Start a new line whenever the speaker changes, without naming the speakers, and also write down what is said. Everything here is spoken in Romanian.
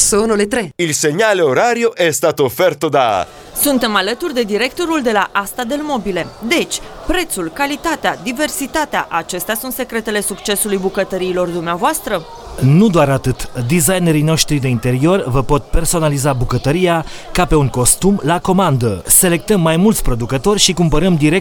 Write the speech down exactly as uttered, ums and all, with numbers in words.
Sono le tre.
Il segnale orario è stato offerto da...
Suntem alături de directorul de la Asta del Mobile. Deci, prețul, calitatea, diversitatea, acestea sunt secretele succesului bucătăriilor dumneavoastră?
Nu doar atât, designerii noștri de interior vă pot personaliza bucătăria ca pe un costum la comandă. Selectăm mai mulți producători și cumpărăm direct